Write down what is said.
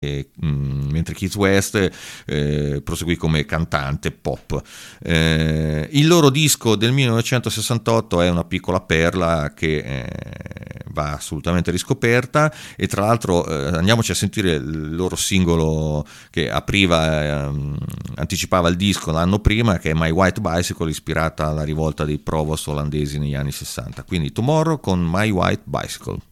mentre Keith West proseguì come cantante pop. Il loro disco del 1968 è una piccola perla che va assolutamente riscoperta, e tra l'altro andiamoci a sentire il loro singolo che anticipava il disco l'anno prima, che è My White Bicycle, ispirata alla rivolta dei Provost olandesi negli anni 60. Quindi Tomorrow con My White Bicycle.